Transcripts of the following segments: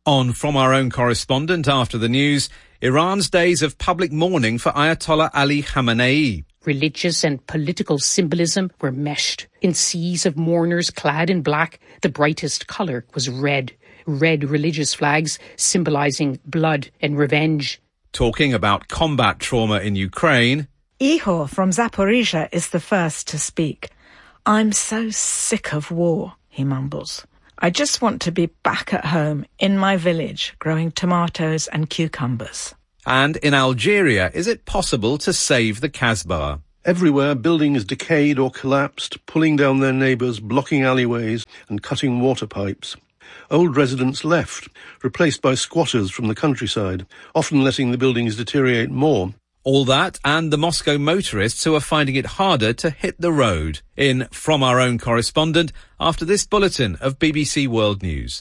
On From Our Own Correspondent after the news, Iran's days of public mourning for Ayatollah Ali Khamenei. Religious and political symbolism were meshed in seas of mourners clad in black. The brightest colour was red. Red religious flags symbolising blood and revenge. Talking about combat trauma in Ukraine, Ihor from Zaporizhia is the first to speak. I'm so sick of war, he mumbles. I just want to be back at home in my village growing tomatoes and cucumbers. And in Algeria, is it possible to save the Kasbah? Everywhere, buildings decayed or collapsed, pulling down their neighbours, blocking alleyways and cutting water pipes. Old residents left, replaced by squatters from the countryside, often letting the buildings deteriorate more. All that and the Moscow motorists who are finding it harder to hit the road. In From Our Own Correspondent after this bulletin of BBC World News.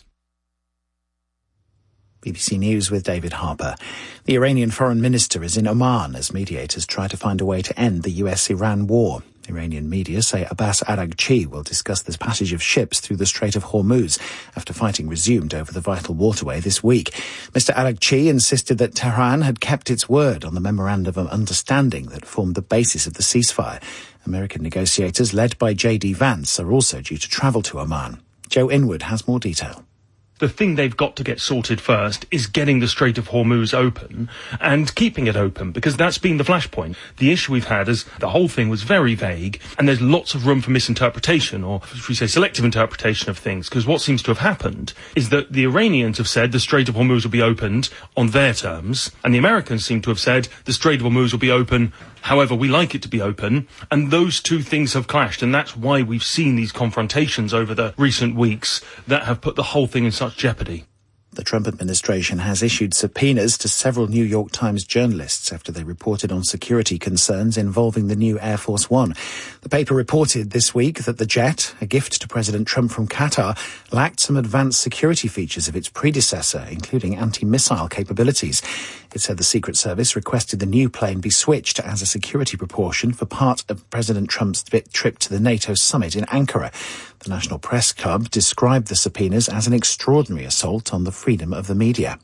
BBC News with David Harper. The Iranian foreign minister is in Oman as mediators try to find a way to end the US-Iran war. Iranian media say Abbas Araghchi will discuss the passage of ships through the Strait of Hormuz after fighting resumed over the vital waterway this week. Mr. Araghchi insisted that Tehran had kept its word on the memorandum of understanding that formed the basis of the ceasefire. American negotiators, led by J.D. Vance, are also due to travel to Oman. Joe Inwood has more detail. The thing they've got to get sorted first is getting the Strait of Hormuz open and keeping it open, because that's been the flashpoint. The issue we've had is the whole thing was very vague, and there's lots of room for misinterpretation, or should we say selective interpretation of things, because what seems to have happened is that the Iranians have said the Strait of Hormuz will be opened on their terms, and the Americans seem to have said the Strait of Hormuz will be open however we like it to be open, and those two things have clashed, and that's why we've seen these confrontations over the recent weeks that have put the whole thing in such jeopardy. The Trump administration has issued subpoenas to several New York Times journalists after they reported on security concerns involving the new Air Force One. The paper reported this week that the jet, a gift to President Trump from Qatar, lacked some advanced security features of its predecessor, including anti-missile capabilities. It said the Secret Service requested the new plane be switched as a security precaution for part of President Trump's trip to the NATO summit in Ankara. The National Press Club described the subpoenas as an extraordinary assault on the freedom of the media.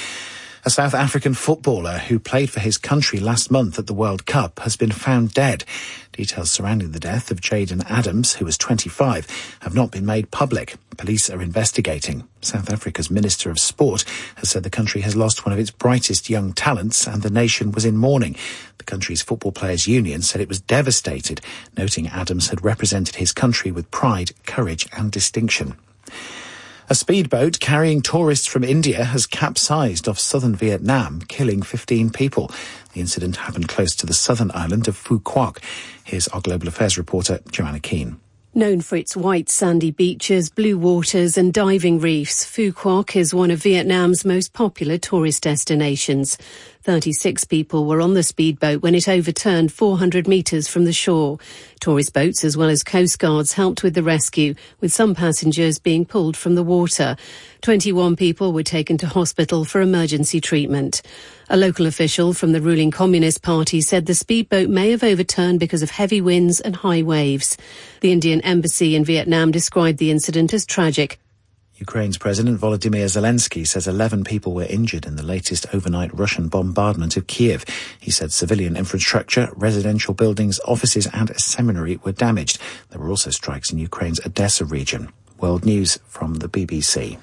A South African footballer who played for his country last month at the World Cup has been found dead. Details surrounding the death of Jaden Adams, who was 25, have not been made public. Police are investigating. South Africa's Minister of Sport has said the country has lost one of its brightest young talents and the nation was in mourning. The country's Football Players Union said it was devastated, noting Adams had represented his country with pride, courage and distinction. A speedboat carrying tourists from India has capsized off southern Vietnam, killing 15 people. The incident happened close to the southern island of Phu Quoc. Here's our Global Affairs reporter, Joanna Keane. Known for its white sandy beaches, blue waters and diving reefs, Phu Quoc is one of Vietnam's most popular tourist destinations. 36 people were on the speedboat when it overturned 400 metres from the shore. Tourist boats as well as coast guards helped with the rescue, with some passengers being pulled from the water. 21 people were taken to hospital for emergency treatment. A local official from the ruling Communist Party said the speedboat may have overturned because of heavy winds and high waves. The Indian embassy in Vietnam described the incident as tragic. Ukraine's President Volodymyr Zelensky says 11 people were injured in the latest overnight Russian bombardment of Kiev. He said civilian infrastructure, residential buildings, offices and a seminary were damaged. There were also strikes in Ukraine's Odessa region. World News from the BBC.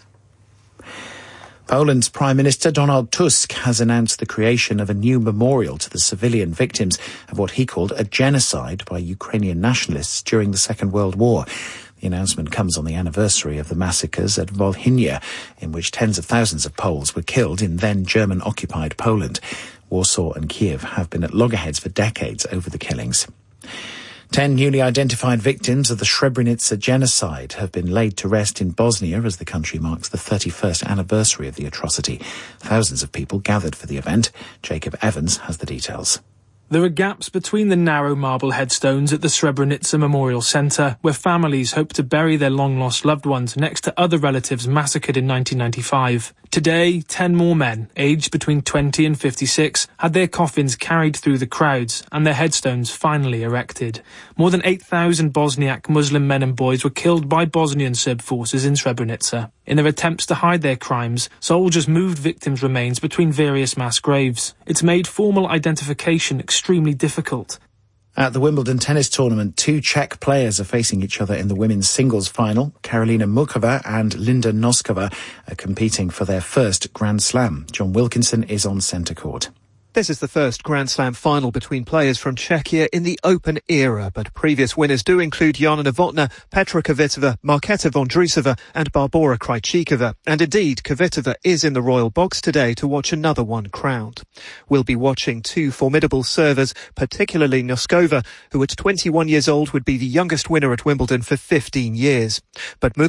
Poland's Prime Minister Donald Tusk has announced the creation of a new memorial to the civilian victims of what he called a genocide by Ukrainian nationalists during the Second World War. The announcement comes on the anniversary of the massacres at Volhynia, in which tens of thousands of Poles were killed in then German-occupied Poland. Warsaw and Kiev have been at loggerheads for decades over the killings. 10 newly identified victims of the Srebrenica genocide have been laid to rest in Bosnia as the country marks the 31st anniversary of the atrocity. Thousands of people gathered for the event. Jacob Evans has the details. There are gaps between the narrow marble headstones at the Srebrenica Memorial Centre, where families hope to bury their long-lost loved ones next to other relatives massacred in 1995. Today, 10 more men, aged between 20 and 56, had their coffins carried through the crowds and their headstones finally erected. More than 8,000 Bosniak Muslim men and boys were killed by Bosnian Serb forces in Srebrenica. In their attempts to hide their crimes, soldiers moved victims' remains between various mass graves. It's made formal identification extremely difficult. At the Wimbledon tennis tournament, 2 Czech players are facing each other in the women's singles final. Karolina Muchova and Linda Noskova are competing for their first Grand Slam. John Wilkinson is on centre court. This is the first Grand Slam final between players from Czechia in the Open era, but previous winners do include Jana Novotná, Petra Kvitova, Marketa Vondrousova and Barbora Krejcikova. And indeed, Kvitova is in the royal box today to watch another one crowned. We'll be watching 2 formidable servers, particularly Noskova, who at 21 years old would be the youngest winner at Wimbledon for 15 years. But